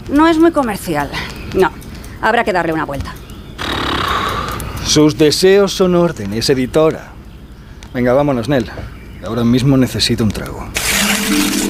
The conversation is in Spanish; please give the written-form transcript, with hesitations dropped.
No es muy comercial. No, habrá que darle una vuelta. Sus deseos son órdenes, editora. Venga, vámonos, Nell. Ahora mismo necesito un trago.